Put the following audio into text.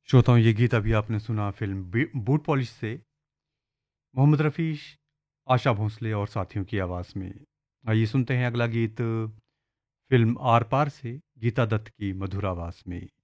श्रोताओं, ये गीत अभी आपने सुना फिल्म बूट पॉलिश से मोहम्मद रफ़ी, आशा भोसले और साथियों की आवाज़ में। आइए सुनते हैं अगला गीत फिल्म आर पार से गीता दत्त की मधुर आवाज़ में।